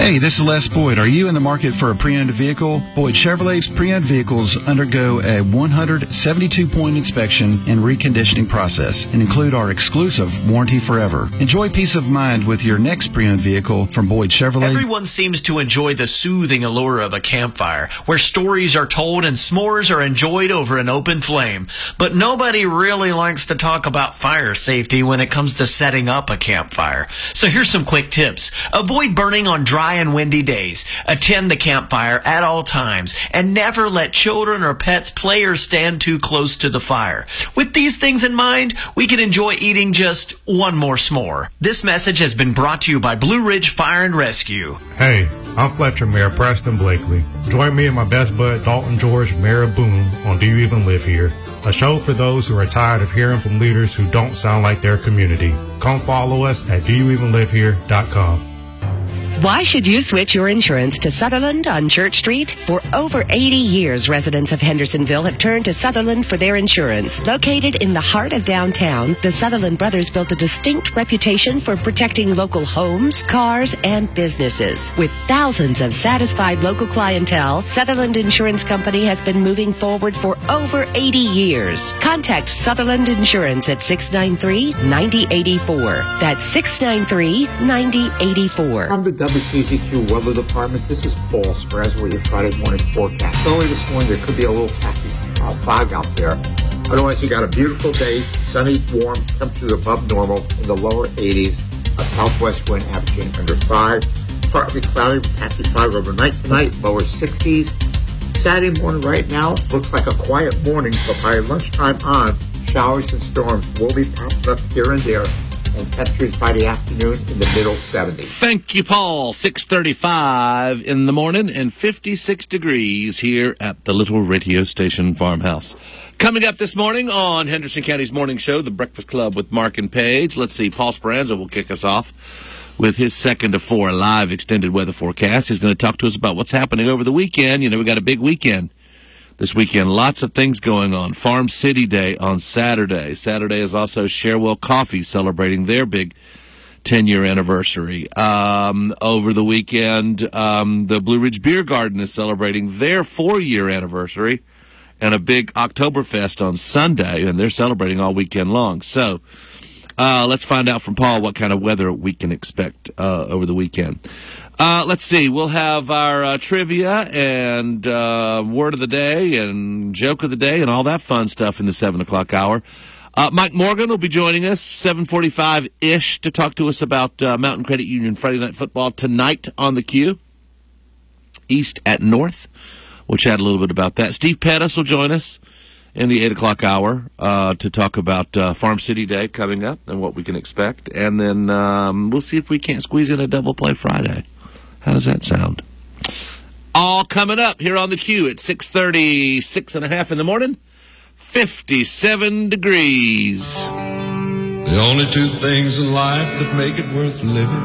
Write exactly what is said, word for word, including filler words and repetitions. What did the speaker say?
Hey, this is Les Boyd. Are you in the market for a pre-owned vehicle? Boyd Chevrolet's pre-owned vehicles undergo a one hundred seventy-two point inspection and reconditioning process and include our exclusive Warranty Forever. Enjoy peace of mind with your next pre-owned vehicle from Boyd Chevrolet. Everyone seems to enjoy the soothing allure of a campfire, where stories are told and s'mores are enjoyed over an open flame. But nobody really likes to talk about fire safety when it comes to setting up a campfire. So here's some quick tips. Avoid burning on dry and windy days. Attend the campfire at all times, and never let children or pets play or stand too close to the fire. With these things in mind, we can enjoy eating just one more s'more. This message has been brought to you by Blue Ridge Fire and Rescue. Hey, I'm Fletcher Mayor Preston Blakely. Join me and my best bud Dalton George, Mayor of Boone, on Do You Even Live Here? A show for those who are tired of hearing from leaders who don't sound like their community. Come follow us at do you even live here dot com. Why should you switch your insurance to Sutherland on Church Street? For over eighty years, residents of Hendersonville have turned to Sutherland for their insurance. Located in the heart of downtown, the Sutherland brothers built a distinct reputation for protecting local homes, cars, and businesses. With thousands of satisfied local clientele, Sutherland Insurance Company has been moving forward for over eighty years. Contact Sutherland Insurance at six nine three, nine zero eight four. That's six nine three, nine zero eight four. I'm the W K Z Q Weather Department. This is Paul Sperez with your Friday morning forecast. Early this morning, there could be a little tacky uh, fog out there. Otherwise, you got a beautiful day, sunny, warm, temperatures above normal in the lower eighties. A southwest wind averaging under five. Partly cloudy, patchy fog overnight tonight, lower sixties. Saturday morning right now looks like a quiet morning, but by lunchtime on, showers and storms will be popping up here and there. And temperatures by the afternoon in the middle seventies. Thank you, Paul. six thirty-five in the morning and fifty-six degrees here at the little radio station farmhouse. Coming up this morning on Henderson County's morning show, The Breakfast Club with Mark and Paige. Let's see, Paul Speranza will kick us off with his second to four live extended weather forecast. He's going to talk to us about what's happening over the weekend. You know, we got a big weekend this weekend. Lots of things going on. Farm City Day on Saturday. Saturday is also Sharewell Coffee celebrating their big ten-year anniversary. Um, over the weekend, um, the Blue Ridge Beer Garden is celebrating their four-year anniversary, and a big Oktoberfest on Sunday, and they're celebrating all weekend long. So uh, let's find out from Paul what kind of weather we can expect uh, over the weekend. Uh, let's see. We'll have our uh, trivia and uh, word of the day and joke of the day and all that fun stuff in the seven o'clock hour. Uh, Mike Morgan will be joining us seven forty-five-ish to talk to us about uh, Mountain Credit Union Friday Night Football tonight on the Q. East at North. We'll chat a little bit about that. Steve Pettis will join us in the eight o'clock hour uh, to talk about uh, Farm City Day coming up and what we can expect. And then um, we'll see if we can't squeeze in a double play Friday. How does that sound? All coming up here on the Q at six thirty, six and a half in the morning, fifty-seven degrees. The only two things in life that make it worth living